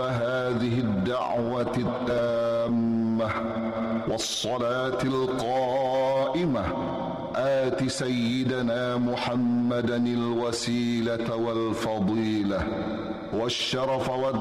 هذه الدعوة التامة والصلاة القائمة آت سيدنا محمدا الوسيلة والفضيلة والشرف